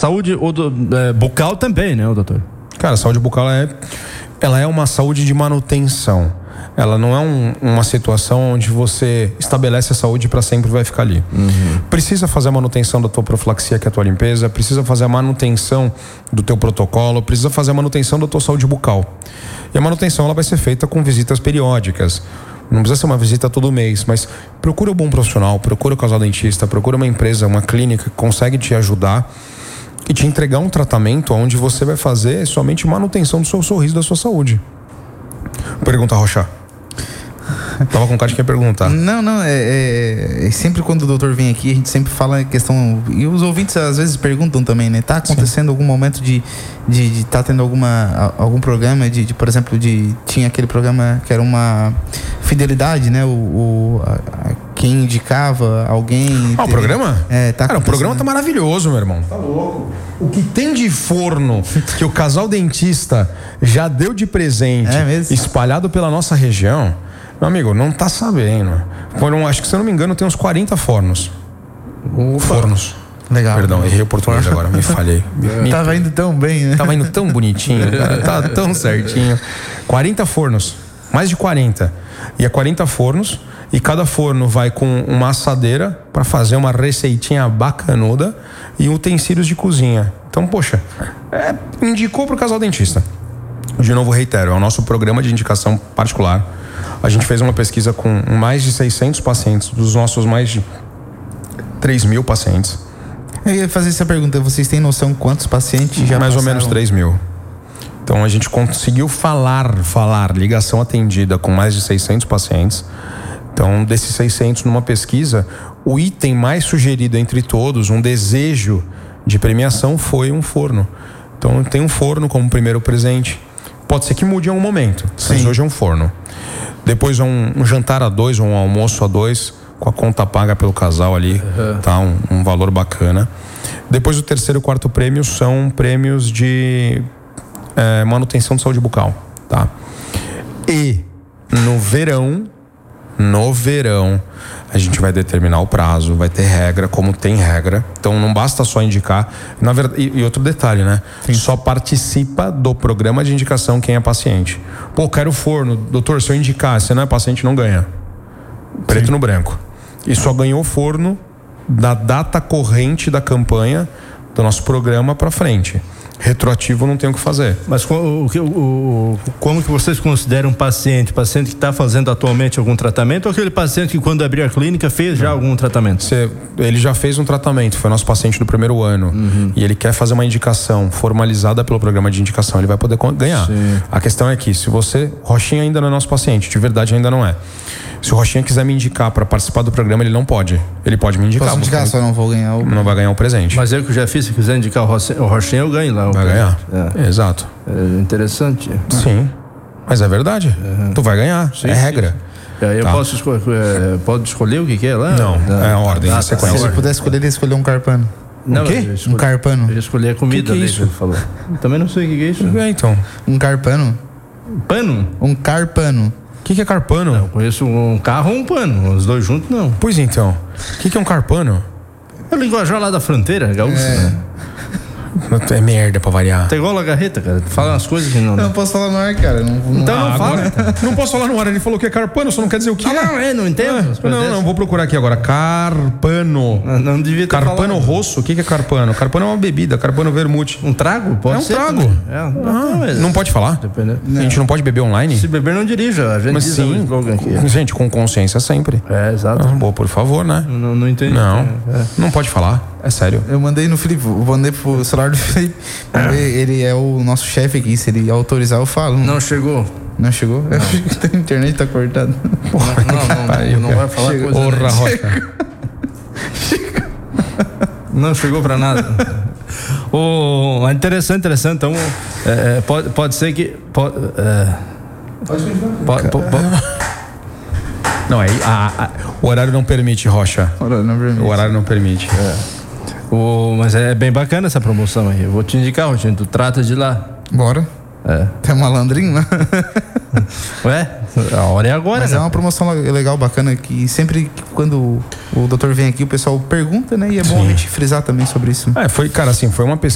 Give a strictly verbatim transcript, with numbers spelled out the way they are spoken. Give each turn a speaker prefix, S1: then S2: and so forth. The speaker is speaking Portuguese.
S1: saúde o do, é, bucal também, né, doutor?
S2: Cara, a saúde bucal é, ela é uma saúde de manutenção. Ela não é um, uma situação onde você estabelece a saúde para sempre e vai ficar ali. Uhum. Precisa fazer a manutenção da tua profilaxia, que é a tua limpeza, precisa fazer a manutenção do teu protocolo, precisa fazer a manutenção da tua saúde bucal. E a manutenção ela vai ser feita com visitas periódicas. Não precisa ser uma visita todo mês, mas procura um bom profissional, procura o casal dentista, procura uma empresa, uma clínica que consegue te ajudar e te entregar um tratamento onde você vai fazer somente manutenção do seu sorriso, da sua saúde. Pergunta, Rocha. Tava com cara de quem perguntar.
S3: Não, não, é, é, é sempre quando o doutor vem aqui, a gente sempre fala a questão, e os ouvintes às vezes perguntam também, né? Tá acontecendo Sim. algum momento de, de, de tá tendo alguma, algum programa de, de, por exemplo, de, tinha aquele programa que era uma fidelidade, né? O, o a, a, quem indicava alguém...
S2: Ah, o programa?
S3: É, tá
S2: Cara, o programa tá maravilhoso, meu irmão. Tá louco. O que tem de forno que o casal dentista já deu de presente, é mesmo? Espalhado pela nossa região... Meu amigo, não tá sabendo. Foram, acho que se eu não me engano, tem uns quarenta fornos. Ufa. Fornos.
S3: Legal.
S2: Perdão, errei o português agora, me falhei. Me...
S3: Tava indo tão bem, né?
S2: Tava indo tão bonitinho, cara, tá tão certinho. quarenta fornos, mais de quarenta. E é quarenta fornos, e cada forno vai com uma assadeira para fazer uma receitinha bacanuda e utensílios de cozinha. Então, poxa, é, indicou pro casal dentista. De novo, reitero, é o nosso programa de indicação particular. A gente fez uma pesquisa com mais de seiscentos pacientes, dos nossos mais de três mil pacientes.
S3: Eu ia fazer essa pergunta, vocês têm noção quantos pacientes já
S2: Mais
S3: passaram?
S2: ou menos três mil. Então a gente conseguiu falar, falar, ligação atendida com mais de seiscentos pacientes. Então desses seiscentos numa pesquisa, o item mais sugerido entre todos, um desejo de premiação, foi um forno. Então tem um forno como primeiro presente. Pode ser que mude em algum momento, Sim. mas hoje é um forno. Depois um, um jantar a dois, ou um almoço a dois, com a conta paga pelo casal ali, uhum. tá? Um, um valor bacana. Depois o terceiro e o quarto prêmio são prêmios de é, manutenção de saúde bucal, tá? E no verão, no verão, a gente vai determinar o prazo, vai ter regra, como tem regra. Então não basta só indicar. Na verdade, e, e outro detalhe, né? Sim. Só participa do programa de indicação quem é paciente. Pô, quero forno, doutor, se eu indicar, se não é paciente, não ganha. Preto Sim. no branco. E só ganhou forno da data corrente da campanha do nosso programa pra frente. Retroativo não tem o que fazer.
S1: Mas o, o, o, como que vocês consideram um paciente? Paciente que está fazendo atualmente algum tratamento ou aquele paciente que quando abriu a clínica fez já algum tratamento?
S2: Você, ele já fez um tratamento, foi nosso paciente do primeiro ano uhum. e ele quer fazer uma indicação formalizada pelo programa de indicação, ele vai poder ganhar. Sim. A questão é que se você, Rochinha ainda não é nosso paciente, de verdade ainda não é. Se o Rochinha quiser me indicar para participar do programa, ele não pode. Ele pode me indicar.
S3: Posso indicar, só não vou ganhar o...
S2: Não vai ganhar o presente.
S1: Mas eu que já fiz, se quiser indicar o Rochinha, o Rochinha eu ganho lá.
S2: Vai ganhar. É. Exato.
S1: É interessante.
S2: Sim. Mas é verdade. Uhum. Tu vai ganhar. Sim, é regra.
S1: Sim. Eu tá. posso escolher, é, pode escolher o que, que é lá?
S2: Não, é a ordem, ah, a sequência.
S3: Se ele pudesse escolher, ele escolheu um carpano.
S2: Não, o quê?
S3: Escolhi, um carpano.
S1: Eu escolhi a comida.
S2: Que que é isso?
S1: Ele falou. Também não sei o que, que é isso.
S2: O que é então?
S3: Um carpano.
S1: Pano?
S3: Um carpano.
S2: O que, que é carpano?
S1: Não, eu conheço um carro ou um pano. Os dois juntos, não.
S2: Pois então. O que, que é um carpano?
S1: É o linguajar lá da fronteira, gaúcho,
S3: é.
S1: né?
S2: É merda pra variar.
S1: Tá igual a garreta, cara. Fala umas coisas que não.
S3: Eu não posso falar no ar, cara. Não, não...
S1: Então não
S2: ah,
S1: fala.
S2: Agora, não posso falar no ar. Ele falou que é carpano, só não quer dizer o que.
S1: Ah, não, é, não entendo.
S2: Ah, não, não, vou procurar aqui agora. Carpano.
S1: Não, não devia ter
S2: Carpano
S1: falado.
S2: rosso. O que, que é carpano? Carpano é uma bebida. Carpano vermute.
S1: Um trago? Pode
S2: é um
S1: ser.
S2: trago.
S1: É,
S2: ah,
S1: não, mas...
S2: não pode falar?
S1: Não.
S2: A gente não pode beber online?
S1: Se beber, não dirija. A gente
S2: mas
S1: diz
S2: sim,
S1: aqui.
S2: Gente, com consciência sempre.
S1: É, exato.
S2: Ah, boa, por favor, né?
S1: Não, não entendi.
S2: Não,
S1: é.
S2: não pode falar. É sério.
S3: Eu mandei no Felipe, eu mandei pro celular do Felipe. É. Ele é o nosso chefe aqui. Se ele autorizar, eu falo.
S1: Não chegou.
S3: Não chegou? Não. A internet tá cortada.
S1: Porra, não, não, não, não, não vai falar chegou. Coisa.
S2: Porra, Rocha.
S1: Não chegou pra nada. Oh, interessante, interessante. Então, é, pode, pode ser que. Pode, é,
S3: pode,
S1: pode, pode, pode.
S2: Não, aí a, a, o horário não permite, Rocha.
S3: O horário não permite.
S2: O horário não permite.
S1: É. O, mas é bem bacana essa promoção aí. Eu vou te indicar, Rocha. Tu trata de lá.
S3: Bora.
S1: É.
S3: Tem malandrinho, né?
S1: Ué, a hora é agora.
S3: Mas
S1: né?
S3: É uma promoção legal, bacana, que sempre quando o doutor vem aqui, o pessoal pergunta, né? E é bom Sim. a gente frisar também sobre isso.
S2: É, foi, cara, assim, foi uma pesquisa